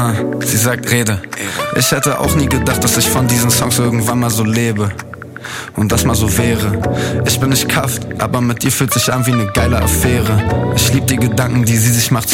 Sie sagt Rede. Ich hätte auch nie gedacht, dass ich von diesen Songs irgendwann mal so lebe. Und das mal so wäre. Ich bin nicht kafft, aber mit dir fühlt sich an wie eine geile Affäre. Ich lieb die Gedanken, die sie sich macht